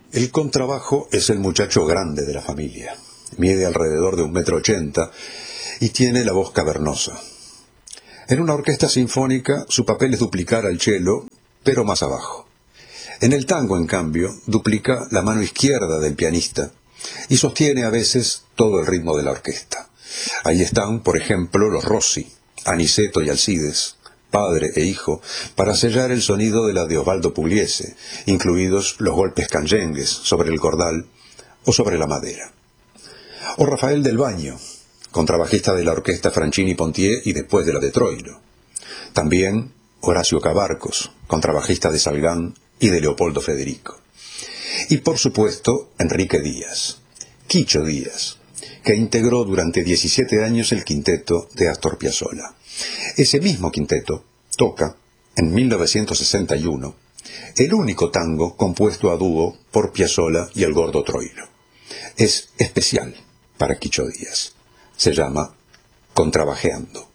El contrabajo es el muchacho grande de la familia. Mide alrededor de 1,80 m y tiene la voz cavernosa. En una orquesta sinfónica su papel es duplicar al cello, pero más abajo. En el tango, en cambio, duplica la mano izquierda del pianista y sostiene a veces todo el ritmo de la orquesta. Ahí están, por ejemplo, los Rossi, Aniceto y Alcides, padre e hijo, para sellar el sonido de la de Osvaldo Pugliese, incluidos los golpes canyengues sobre el cordal o sobre la madera. O Rafael del Baño, contrabajista de la orquesta Franchini-Pontier y después de la de Troilo. También Horacio Cabarcos, contrabajista de Salgán y de Leopoldo Federico. Y por supuesto, Enrique Díaz, Quicho Díaz, que integró durante 17 años el quinteto de Astor Piazzolla. Ese mismo quinteto toca, en 1961, el único tango compuesto a dúo por Piazzolla y el Gordo Troilo. Es especial para Quicho Díaz. Se llama Contrabajeando.